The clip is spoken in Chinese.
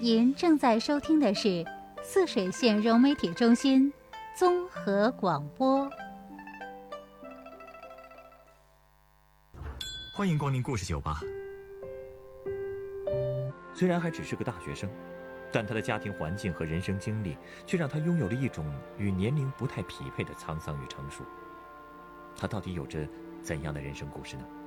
您正在收听的是泗水县融媒体中心综合广播。 欢迎光临故事酒吧。 虽然还只是个大学生，但他的家庭环境和人生经历却让他拥有了一种与年龄不太匹配的沧桑与成熟。他到底有着怎样的人生故事呢？